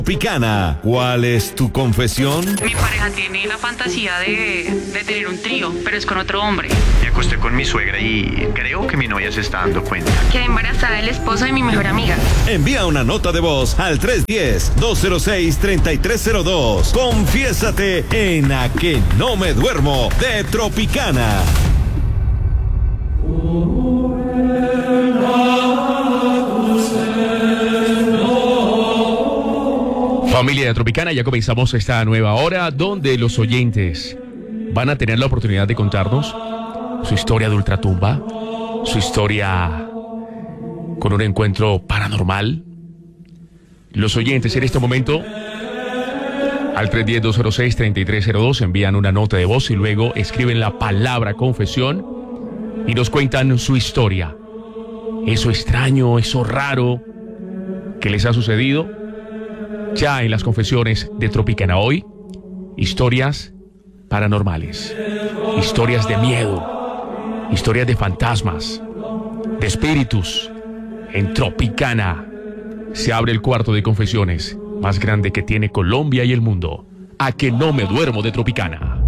Tropicana, ¿cuál es tu confesión? Mi pareja tiene la fantasía de tener un trío, pero es con otro hombre. Me acosté con mi suegra y creo que mi novia se está dando cuenta. Quedé embarazada del esposo de mi mejor amiga. Envía una nota de voz al 310-206-3302. Confiésate en A que no me duermo de Tropicana. Familia de Tropicana, ya comenzamos esta nueva hora donde los oyentes van a tener la oportunidad de contarnos su historia de ultratumba, su historia con un encuentro paranormal. Los oyentes en este momento al 310-206-3302 envían una nota de voz y luego escriben la palabra confesión y nos cuentan su historia. Eso extraño, eso raro que les ha sucedido. Ya en las confesiones de Tropicana hoy, historias paranormales, historias de miedo, historias de fantasmas, de espíritus. En Tropicana se abre el cuarto de confesiones más grande que tiene Colombia y el mundo. A que no me duermo de Tropicana.